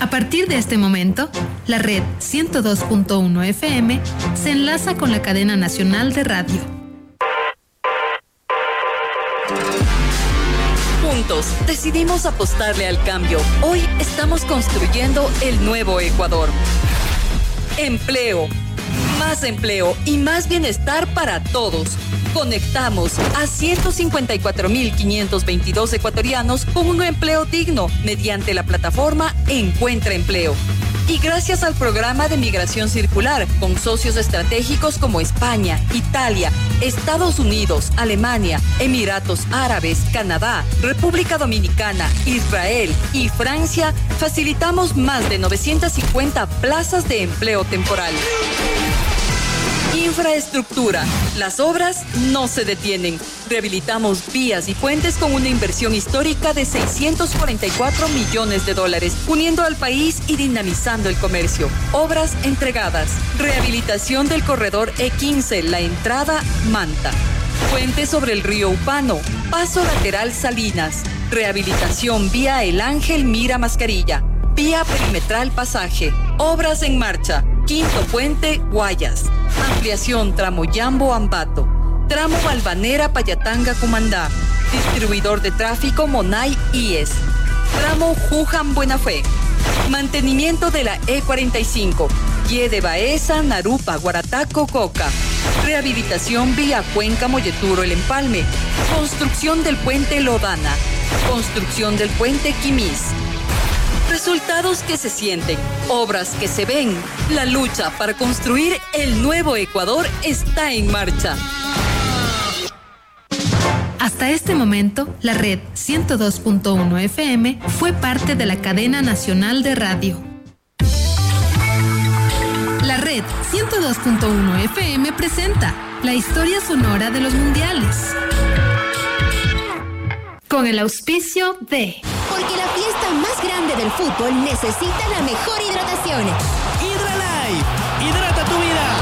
A partir de este momento, la red 102.1 FM se enlaza con la cadena nacional de radio. Juntos decidimos apostarle al cambio. Hoy estamos construyendo el nuevo Ecuador. Empleo, más empleo y más bienestar para todos. Conectamos a 154.522 ecuatorianos con un empleo digno mediante la plataforma Encuentra Empleo. Y gracias al programa de migración circular, con socios estratégicos como España, Italia, Estados Unidos, Alemania, Emiratos Árabes, Canadá, República Dominicana, Israel y Francia, facilitamos más de 950 plazas de empleo temporal. Infraestructura. Las obras no se detienen. Rehabilitamos vías y puentes con una inversión histórica de $644 millones, uniendo al país y dinamizando el comercio. Obras entregadas. Rehabilitación del corredor E15, la entrada Manta. Puente sobre el río Upano. Paso lateral Salinas. Rehabilitación vía El Ángel Mira Mascarilla. Vía perimetral Pasaje. Obras en marcha. Quinto puente Guayas. Ampliación tramo Yambo Ambato. Tramo Balvanera Payatanga Cumandá. Distribuidor de tráfico Monay IES. Tramo Juján Buenafé. Mantenimiento de la E45. Yede Baeza, Narupa, Guarataco, Coca. Rehabilitación vía Cuenca Molleturo El Empalme. Construcción del puente Lodana. Construcción del puente Quimís. Resultados que se sienten, obras que se ven. La lucha para construir el nuevo Ecuador está en marcha. Hasta este momento, la red 102.1 FM fue parte de la cadena nacional de radio. La red 102.1 FM presenta la historia sonora de los mundiales. Con el auspicio de... Porque la fiesta más grande del fútbol necesita la mejor hidratación. Hidralife, hidrata tu vida.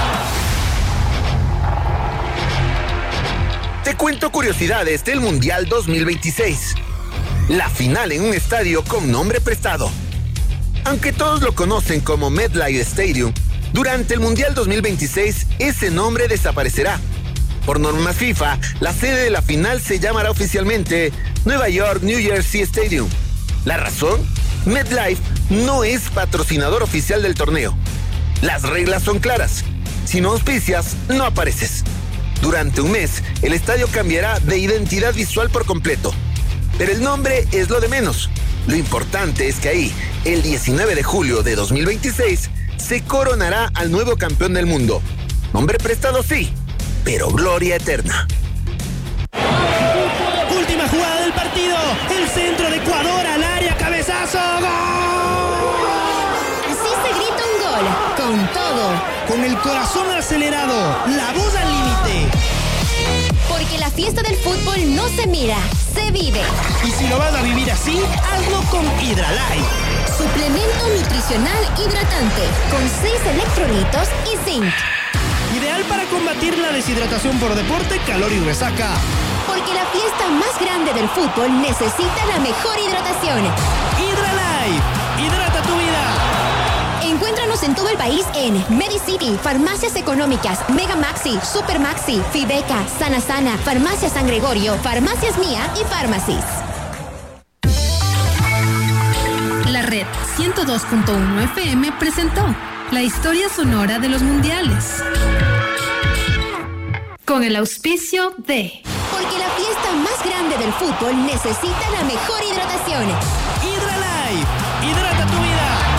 Te cuento curiosidades del Mundial 2026. La final en un estadio con nombre prestado. Aunque todos lo conocen como MetLife Stadium, durante el Mundial 2026 ese nombre desaparecerá. Por normas FIFA, la sede de la final se llamará oficialmente Nueva York New Jersey Stadium. ¿La razón? MetLife no es patrocinador oficial del torneo. Las reglas son claras. Si no auspicias, no apareces. Durante un mes, el estadio cambiará de identidad visual por completo. Pero el nombre es lo de menos. Lo importante es que ahí, el 19 de julio de 2026, se coronará al nuevo campeón del mundo. Nombre prestado sí, pero gloria eterna. Última jugada del partido. El centro de Ecuador al área. Cabezazo. ¡Gol! Así se grita un gol. Con todo. Con el corazón acelerado. La voz al límite. Porque la fiesta del fútbol no se mira, se vive. Y si lo vas a vivir así, hazlo con Hidralife. Suplemento nutricional hidratante. Con 6 electrolitos y zinc. Ideal para combatir la deshidratación por deporte, calor y resaca. Porque la fiesta más grande del fútbol necesita la mejor hidratación. Hidralife, hidrata tu vida. Encuéntranos en todo el país en Medicity, Farmacias Económicas, Mega Maxi, Super Maxi, Fibeca, Sana Sana, Farmacia San Gregorio, Farmacias Mía y Farmacies. La red 102.1 FM presentó la historia sonora de los mundiales. Con el auspicio de... Porque la fiesta más grande del fútbol necesita la mejor hidratación. Hidralife, hidrata tu vida.